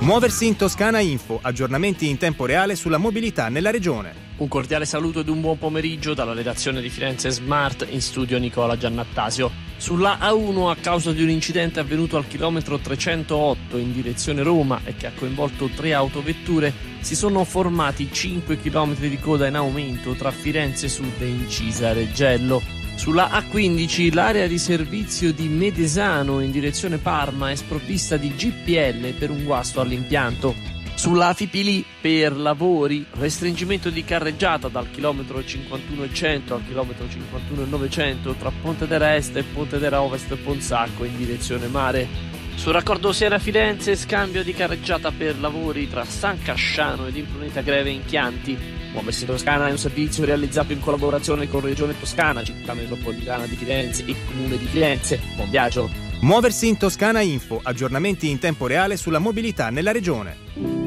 Muoversi in Toscana Info, aggiornamenti in tempo reale sulla mobilità nella regione. Un cordiale saluto ed un buon pomeriggio dalla redazione di Firenze Smart, in studio Nicola Giannattasio. Sulla A1, a causa di un incidente avvenuto al chilometro 308 in direzione Roma e che ha coinvolto 3 autovetture, si sono formati 5 km di coda in aumento tra Firenze Sud e Incisa Reggello. Sulla A15 l'area di servizio di Medesano in direzione Parma è sprovvista di GPL per un guasto all'impianto. Sulla Fipili per lavori, restringimento di carreggiata dal chilometro 51,100 al chilometro 51,900 tra Pontedera Est e Pontedera Ovest Ponsacco in direzione mare. Sul raccordo Siena-Firenze, scambio di carreggiata per lavori tra San Casciano ed Impruneta Greve in Chianti. Muoversi in Toscana è un servizio realizzato in collaborazione con Regione Toscana, Città Metropolitana di Firenze e Comune di Firenze. Buon viaggio! Muoversi in Toscana Info, aggiornamenti in tempo reale sulla mobilità nella regione.